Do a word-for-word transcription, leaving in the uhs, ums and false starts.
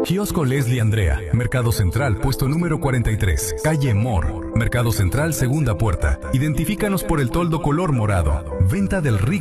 Kiosco Leslie Andrea, Mercado Central, puesto número cuarenta y tres, calle Mor, Mercado Central, segunda puerta. Identifícanos por el toldo color morado. Venta del rico